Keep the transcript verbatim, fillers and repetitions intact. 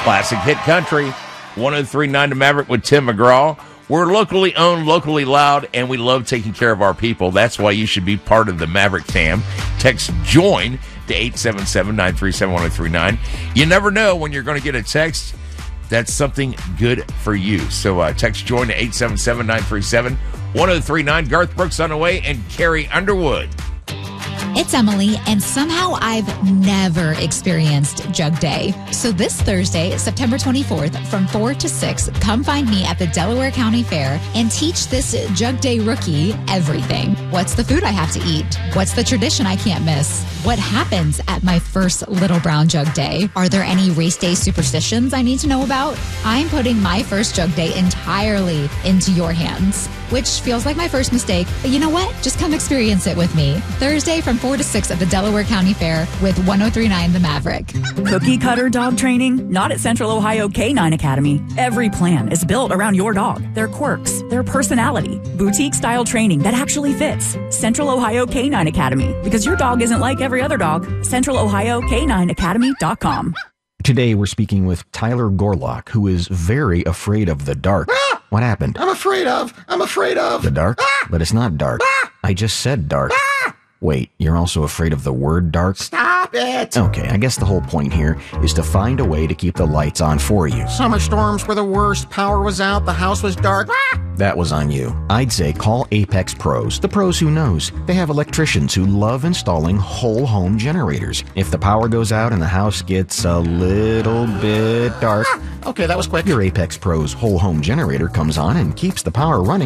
Classic hit country, one oh three point nine to Maverick with Tim McGraw. We're locally owned, locally loud, and we love taking care of our people. That's why you should be part of the Maverick fam. Text JOIN to eight seven seven, nine three seven, one oh three nine. You never know when you're going to get a text that's something good for you. So uh, text JOIN to eight seven seven, nine three seven, one oh three nine. Garth Brooks on the way and Carrie Underwood. It's Emily, and somehow I've never experienced Jug Day. So this Thursday, September twenty-fourth, from four to six, come find me at the Delaware County Fair and teach this Jug Day rookie everything. What's the food I have to eat? What's the tradition I can't miss? What happens at my first Little Brown Jug Day? Are there any race day superstitions I need to know about? I'm putting my first Jug Day entirely into your hands, which feels like my first mistake. But you know what? Just come experience it with me. Thursday from four to six at the Delaware County Fair with one oh three point nine The Maverick. Cookie cutter dog training? Not at Central Ohio Canine Academy. Every plan is built around your dog, their quirks, their personality. Boutique style training that actually fits. Central Ohio Canine Academy. Because your dog isn't like every other dog. Central Ohio Canine Academy dot com. Today we're speaking with Tyler Gorlock, who is very afraid of the dark. Ah! What happened? I'm afraid of. I'm afraid of. The dark? Ah! But it's not dark. Ah! I just said dark. Ah! Wait, you're also afraid of the word dark? Stop it. Okay, I guess the whole point here is to find a way to keep the lights on for you. Summer storms were the worst. Power was out. The house was dark. Ah! That was on you. I'd say call Apex Pros, the pros who knows. They have electricians who love installing whole home generators. If the power goes out and the house gets a little bit dark, Ah! Okay, that was quick. your Apex Pros whole home generator comes on and keeps the power running